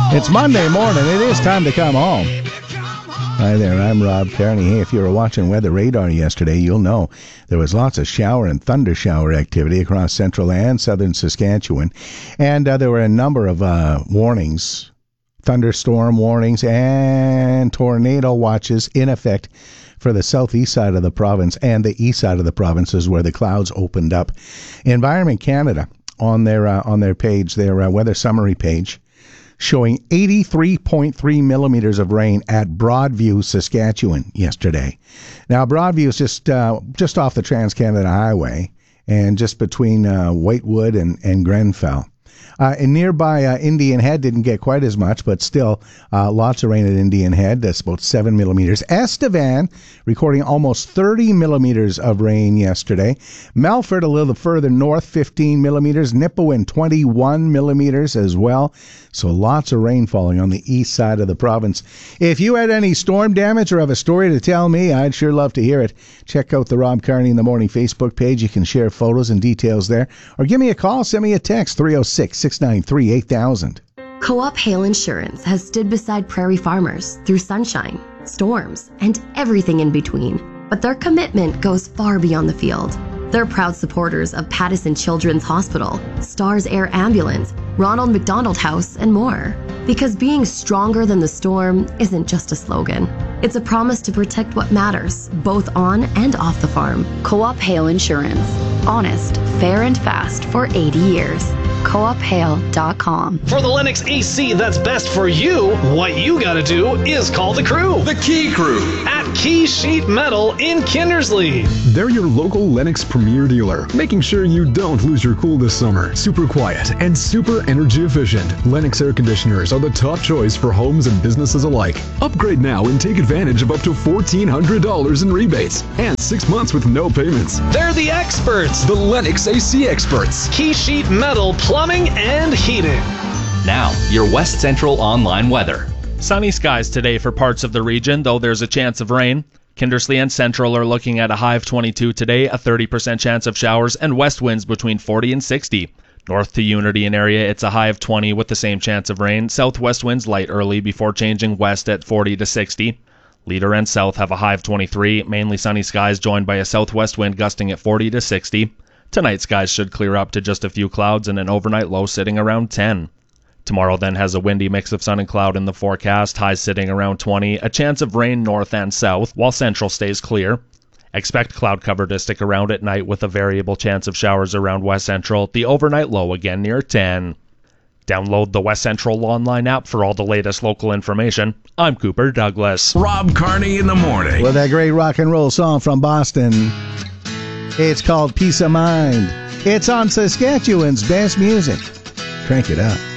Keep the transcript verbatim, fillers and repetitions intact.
It's Monday morning. It is time to come home. Hi there, I'm Rob Kearney. Hey, if you were watching Weather Radar yesterday, you'll know there was lots of shower and thunder shower activity across central and southern Saskatchewan. And uh, there were a number of uh, warnings, thunderstorm warnings and tornado watches in effect for the southeast side of the province and the east side of the provinces where the clouds opened up. Environment Canada, on their, uh, on their page, their uh, weather summary page, showing eighty-three point three millimeters of rain at Broadview, Saskatchewan yesterday. Now, Broadview is just uh, just off the Trans-Canada Highway and just between uh, Whitewood and, and Grenfell. Uh, and nearby uh, Indian Head didn't get quite as much, but still uh, lots of rain at Indian Head. That's about seven millimeters. Estevan recording almost thirty millimeters of rain yesterday. Melfort a little further north, fifteen millimeters. Nipawin, twenty-one millimeters as well. So lots of rain falling on the east side of the province. If you had any storm damage or have a story to tell me, I'd sure love to hear it. Check out the Rob Kearney in the Morning Facebook page. You can share photos and details there. Or give me a call, send me a text, three oh six, six nine three, eight thousand. Co-op Hail Insurance has stood beside prairie farmers through sunshine, storms, and everything in between. But their commitment goes far beyond the field. They're proud supporters of Pattison Children's Hospital, Stars Air Ambulance, Ronald McDonald House, and more. Because being stronger than the storm isn't just a slogan. It's a promise to protect what matters, both on and off the farm. Co-op Hail Insurance. Honest, fair, and fast for eighty years. co op hail dot com. For the Lennox A C that's best for you, what you gotta do is call the crew. The Key Crew. At Key Sheet Metal in Kindersley. They're your local Lennox premier dealer, making sure you don't lose your cool this summer. Super quiet and super energy efficient. Lennox air conditioners are the top choice for homes and businesses alike. Upgrade now and take advantage of up to fourteen hundred dollars in rebates and six months with no payments. They're the experts. The Lennox A C experts. Key Sheet Metal Plumbing and Heating. Now, your West Central online weather. Sunny skies today for parts of the region, though there's a chance of rain. Kindersley and Central are looking at a high of twenty-two today, a thirty percent chance of showers, and west winds between forty and sixty. North to Unity and area, it's a high of twenty with the same chance of rain. Southwest winds light early before changing west at forty to sixty. Leader and South have a high of twenty-three, mainly sunny skies joined by a southwest wind gusting at forty to sixty. Tonight, skies should clear up to just a few clouds and an overnight low sitting around ten. Tomorrow then has a windy mix of sun and cloud in the forecast, highs sitting around twenty, a chance of rain north and south, while central stays clear. Expect cloud cover to stick around at night with a variable chance of showers around west central, the overnight low again near ten. Download the West Central online app for all the latest local information. I'm Cooper Douglas. Rob Kearney in the Morning. With that great rock and roll song from Boston. It's called Peace of Mind. It's on Saskatchewan's best music. Crank it up.